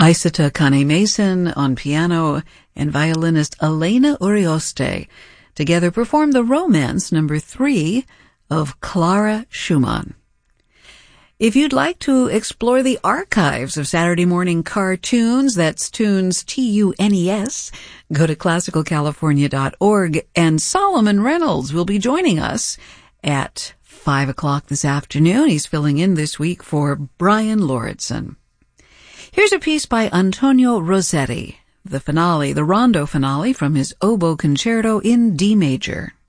Isata Kane-Mason on piano, and violinist Elena Urioste together perform the Romance No. 3 of Clara Schumann. If you'd like to explore the archives of Saturday morning cartoons, that's tunes, Tunes, go to classicalcalifornia.org, and Solomon Reynolds will be joining us at 5 o'clock this afternoon. He's filling in this week for Brian Lauritsen. Here's a piece by Antonio Rossetti, the rondo finale from his oboe concerto in D major.